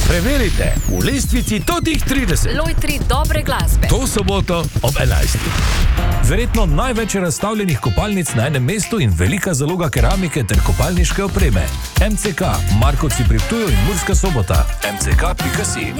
Preverite v lestvici totih 30. Loj 3 dobre glasbe. To soboto ob 11. Verjetno največ razstavljenih kopalnic na enem mestu in velika zaloga keramike ter kopalniške opreme. MCK, Markovci pri Ptuju in Murska Sobota. mck.si.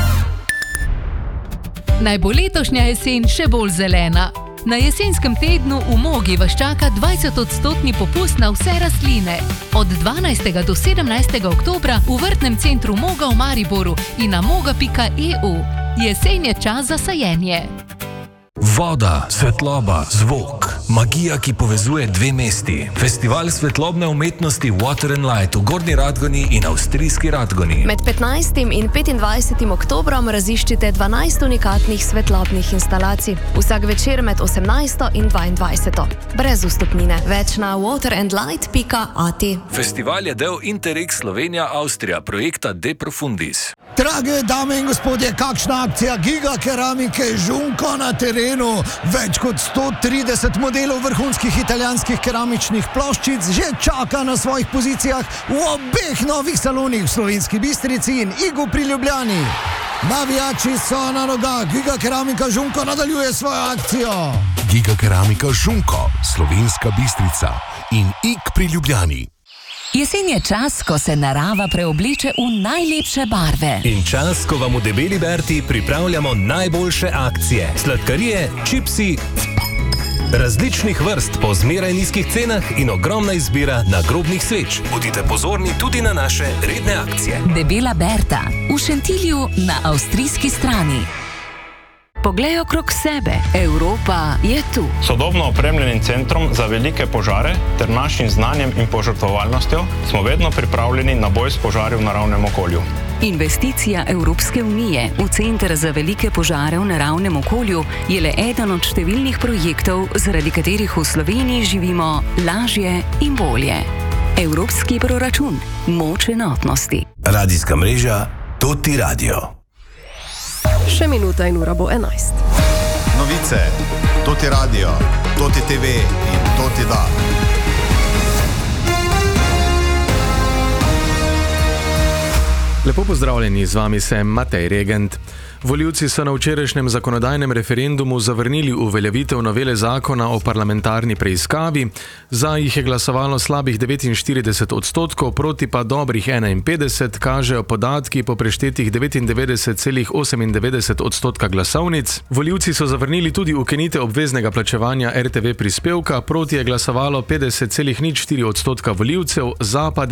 Naj bo letošnja jesen še bolj zelena. Na jesenskem tednu v Mogi vas čaka 20% popust na vse rastline. Od 12. do 17. oktobra v vrtnem centru Moga v Mariboru in na moga.eu. Jesen je čas za sajenje. Voda, svetloba, zvok, magija, ki povezuje dve mesti. Festival svetlobne umetnosti Water and Light v Gornji Radgoni in Avstrijski Radgoni. Med 15. in 25. oktobrom raziščite 12 unikatnih svetlobnih instalacij. Vsak večer med 18. in 22. Brez vstopnine. Več na waterandlight.at. Festival je del Interreg Slovenija-Avstrija projekta De Profundis. Drage dame in gospodje, kakšna akcija Giga keramike Žunko na terenu. Več kot 130 modelov vrhunskih italijanskih keramičnih ploščic že čaka na svojih pozicijah v obeh novih salonih v Slovenski Bistrici in Igu pri Ljubljani. Navijači so na nogah, Giga keramika Žunko nadaljuje svojo akcijo. Giga keramika Žunko, Slovenska Bistrica in Ig pri Ljubljani. Jesen je čas, ko se narava preobleče v najlepše barve. In čas, ko vam v Debeli Berti pripravljamo najboljše akcije. Sladkarije, čipsi, različnih vrst po zmeraj nizkih cenah in ogromna izbira nagrobnih sveč. Bodite pozorni tudi na naše redne akcije. Debela Berta v Šentilju na avstrijski strani. Poglej okrog sebe, Evropa je tu. Sodobno opremljenim centrom za velike požare ter našim znanjem in požrtvovalnostjo smo vedno pripravljeni na boj s požari v naravnem okolju. Investicija Evropske unije v Center za velike požare v naravnem okolju je le eden od številnih projektov, zaradi katerih v Sloveniji živimo lažje in bolje. Evropski proračun, moč enotnosti. Radijska mreža Toti Radio. Še minuta in ura bo 11. Novice, Toti Radio, Toti TV in Toti Da. Lepo pozdravljeni, z vami sem Matej Regent. Volivci so na včerajšnjem zakonodajnem referendumu zavrnili uveljavitev novele zakona o parlamentarni preiskavi. Za jih je glasovalo slabih 49%, proti pa dobrih 51%, kažejo podatki po preštetih 99,98% glasovnic. Volivci so zavrnili tudi ukinitev obveznega plačevanja RTV prispevka, proti je glasovalo 50,04% volivcev, za pa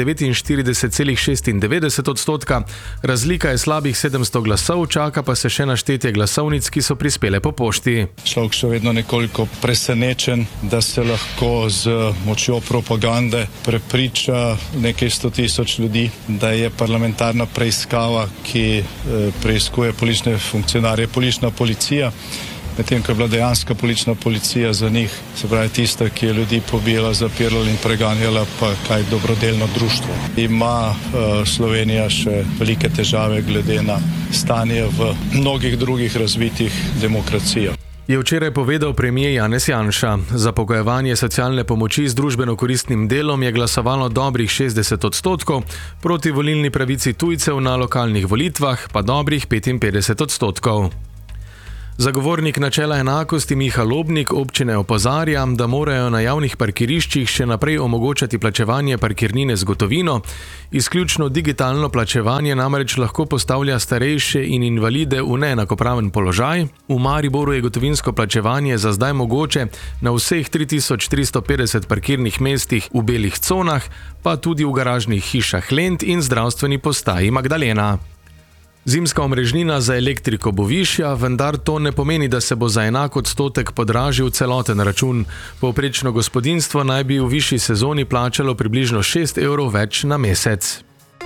49,96%. Razlika je slabih 700 glasov, čaka pa se še naštetje glasovnic, ki so prispele po pošti. Človek še vedno nekoliko presenečen, da se lahko z močjo propagande prepriča nekaj 100.000 ljudi, da je parlamentarna preiskava, ki preiskuje politične funkcionarje, politična policija, medtem ko je bila dejanska politična policija za njih, se pravi tista, ki je ljudi pobijala, zapirala in preganjala, pa kaj dobrodelno društvo. Ima Slovenija še velike težave glede na stanje v mnogih drugih razvitih demokracijah. Je včeraj povedal premier Janez Janša. Za pogojevanje socialne pomoči z družbeno koristnim delom je glasovalo dobrih 60%, proti volilni pravici tujcev na lokalnih volitvah pa dobrih 55%. Zagovornik načela enakosti Miha Lobnik občine opozarja, da morajo na javnih parkiriščih še naprej omogočati plačevanje parkirnine z gotovino. Izključno digitalno plačevanje namreč lahko postavlja starejše in invalide v neenakopraven položaj. V Mariboru je gotovinsko plačevanje za zdaj mogoče na vseh 3350 parkirnih mestih v belih conah, pa tudi v garažnih hišah Lent in zdravstveni postaji Magdalena. Zimska omrežnina za elektriko bo višja, vendar to ne pomeni, da se bo za enak odstotek podražil celoten račun. Povprečno gospodinjstvo naj bi v višji sezoni plačalo približno 6 evrov več na mesec.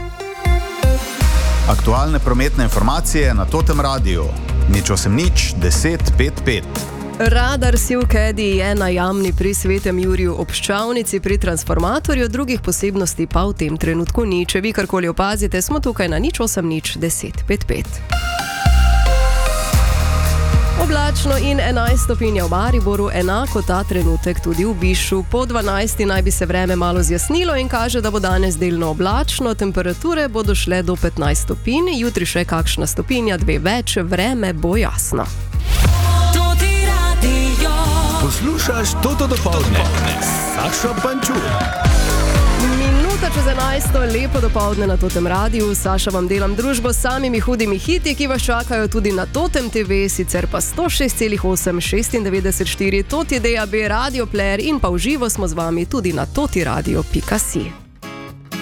Aktualne prometne informacije na Totem Radiu. 080 10 55. Radar Sivkedi je na jamni pri Svetem Juriju ob Ščavnici pri transformatorju, drugih posebnosti pa v tem trenutku ni. Če vi karkoli opazite, smo tukaj na 080 10 55. Oblačno in 11 stopinj v Mariboru, enako ta trenutek tudi v Bišu. Po 12 naj bi se vreme malo zjasnilo in kaže, da bo danes delno oblačno. Temperature bodo šle do 15 stopinj, jutri še kakšna stopinja, 2 več, vreme bo jasno. Poslušaš Toto dopoldne, Sašo Pančur. Minuta čez 11, lepo dopoldne na Totem radiju. Saša vam delam družbo s samimi hudimi hiti, ki vas čakajo tudi na Totem TV, sicer pa 106,8, 96,4, Toti DAB, Radio Player in pa v živo smo z vami tudi na totiradio.si.